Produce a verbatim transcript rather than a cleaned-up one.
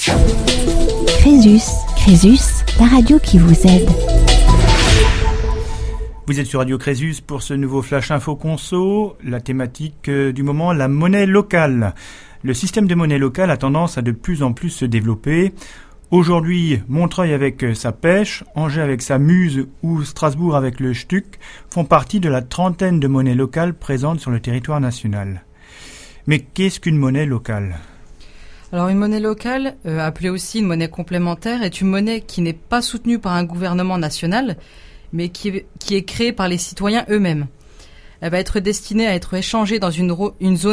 Crésus, Crésus, la radio qui vous aide. Vous êtes sur Radio Crésus pour ce nouveau Flash Info Conso. La thématique du moment, la monnaie locale. Le système de monnaie locale a tendance à de plus en plus se développer. Aujourd'hui, Montreuil avec sa pêche, Angers avec sa muse ou Strasbourg avec le Stuc font partie de la trentaine de monnaies locales présentes sur le territoire national. Mais qu'est-ce qu'une monnaie locale ? Alors une monnaie locale, euh, appelée aussi une monnaie complémentaire, est une monnaie qui n'est pas soutenue par un gouvernement national, mais qui est, qui est créée par les citoyens eux-mêmes. Elle va être destinée à être échangée dans une, ro- une zone